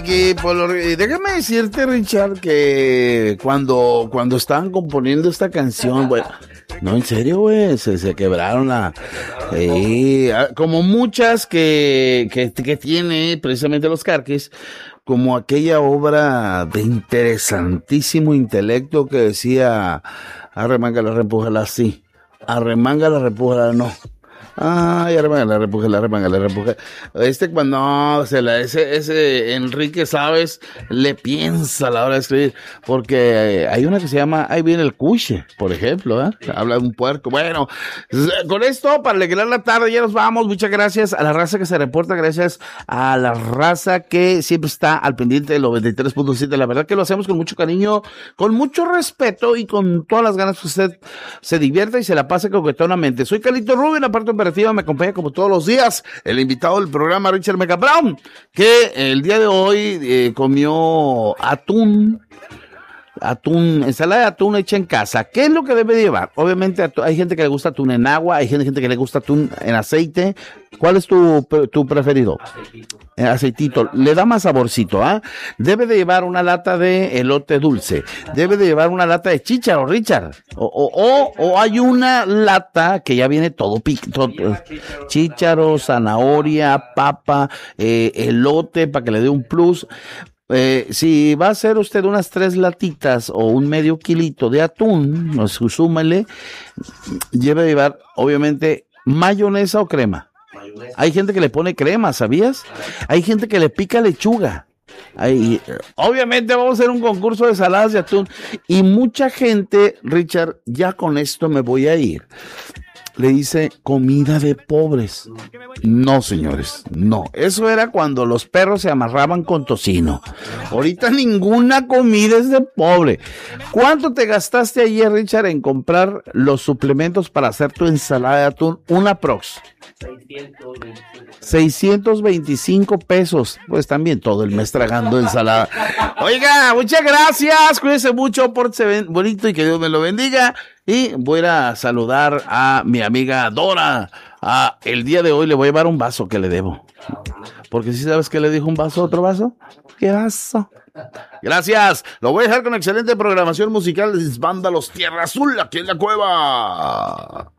Ricky. Déjame decirte, Richard, que cuando estaban componiendo esta canción, bueno, no, en serio, güey, se quebraron como muchas que tiene precisamente los Carquis, como aquella obra de interesantísimo intelecto que decía, arremángala, repújala así, arremángala, repújala no. Ay, arremángala, repújala. Cuando ese Enrique, ¿sabes? Le piensa a la hora de escribir, porque hay una que se llama Ahí viene el cuche, por ejemplo, ¿eh? Habla de un puerco. Bueno, con esto, para alegrar la tarde, ya nos vamos. Muchas gracias a la raza que se reporta, gracias a la raza que siempre está al pendiente de los 23.7. La verdad que lo hacemos con mucho cariño, con mucho respeto y con todas las ganas que usted se divierta y se la pase coquetonamente. Soy Carlito Rubio, en la parte operativa me acompaña como todos los días el invitado del programa, Richard Mega Brown, que el día de hoy comió atún, ensalada de atún hecha en casa. ¿Qué es lo que debe llevar? Obviamente hay gente que le gusta atún en agua, hay gente que le gusta atún en aceite. ¿Cuál es tu preferido? Aceitito. Le da más saborcito, ¿ah? Debe de llevar una lata de elote dulce. Debe de llevar una lata de chícharo, Richard. O hay una lata que ya viene todo chícharo, zanahoria, papa, elote para que le dé un plus. Si va a hacer usted unas 3 latitas o un medio kilito de atún, súmele, debe llevar, obviamente, mayonesa o crema. Hay gente que le pone crema, ¿sabías? Hay gente que le pica lechuga. Obviamente vamos a hacer un concurso de saladas de atún. Y mucha gente, Richard, ya con esto me voy a ir, le dice comida de pobres. No, señores, no. Eso era cuando los perros se amarraban con tocino. Ahorita ninguna comida es de pobre. ¿Cuánto te gastaste ayer, Richard, en comprar los suplementos para hacer tu ensalada de atún? Una prox. 625 pesos. Pues también todo el mes tragando ensalada. Oiga, muchas gracias. Cuídense mucho, pórtense bonito y que Dios me lo bendiga. Y voy a saludar a mi amiga Dora. El día de hoy le voy a llevar un vaso que le debo. Porque si sabes que le dijo un vaso, otro vaso. ¿Qué vaso? Gracias. Lo voy a dejar con excelente programación musical de Vándalos Tierra Azul aquí en la cueva.